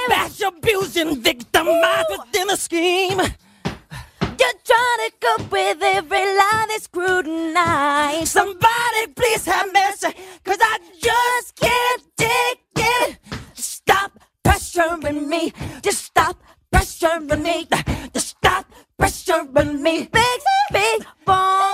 bash, abusing, victimized within a scheme. You're trying to cope with every lie they scrutinize. Somebody please have mercy, cause I just can't take it. Stop pressuring me. Just stop pressuring me. Just stop pressuring me. Big, big bomb.